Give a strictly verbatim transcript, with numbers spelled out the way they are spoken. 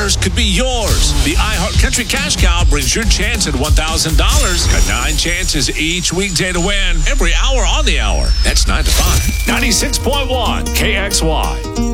dollars could be yours. The iHeart Country Cash Cow brings your chance at one thousand dollars. Got nine chances each weekday to win every hour on the hour. That's nine to five. ninety-six point one K X Y.